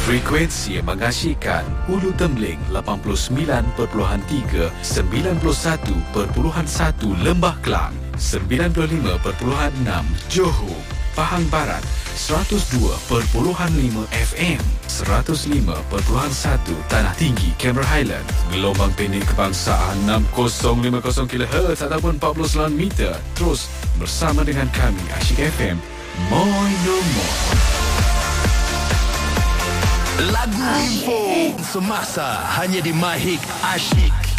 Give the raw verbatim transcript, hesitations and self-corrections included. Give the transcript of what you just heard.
Frekuensi yang mengasyikkan Ulu Tembeling lapan puluh sembilan perpuluhan tiga, sembilan puluh satu perpuluhan satu Lembah Kelang, sembilan puluh lima perpuluhan enam Johor, Pahang Barat, seratus dua perpuluhan lima F M, seratus lima perpuluhan satu Tanah Tinggi, Cameron Highland, gelombang pendek kebangsaan enam kosong lima kosong kilohertz ataupun empat puluh sembilan meter. Terus bersama dengan kami Asyik F M, Moi No More. Lagu info semasa hanya di Mahik Asyik.